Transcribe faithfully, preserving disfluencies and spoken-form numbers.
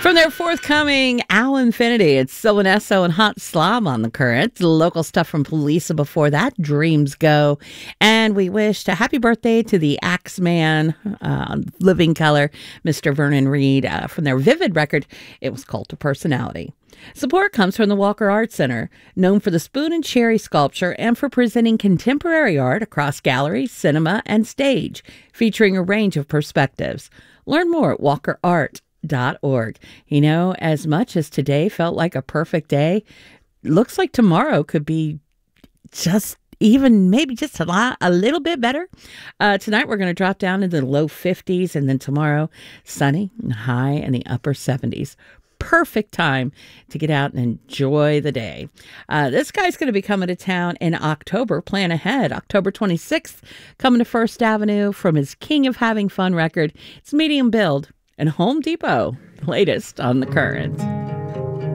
From their forthcoming Al Infinity, it's Sylvanesso and Hot Slob on the Current. Local stuff from Polisa before that, Dreams Go. And we wished a happy birthday to the Axeman, uh, Living Color, Mister Vernon Reed. Uh, from their Vivid record, it was Cult of Personality. Support comes from the Walker Art Center, known for the Spoon and Cherry sculpture and for presenting contemporary art across gallery, cinema, and stage, featuring a range of perspectives. Learn more at walker art dot org. You know, as much as today felt like a perfect day, looks like tomorrow could be just even maybe just a lot, a little bit better. Uh, tonight we're going to drop down into the low fifties, and then tomorrow sunny and high in the upper seventies. Perfect time to get out and enjoy the day. Uh, this guy's going to be coming to town in October. Plan ahead. October twenty-sixth, coming to First Avenue from his King of Having Fun record. It's medium build and Home Depot, latest on the Current.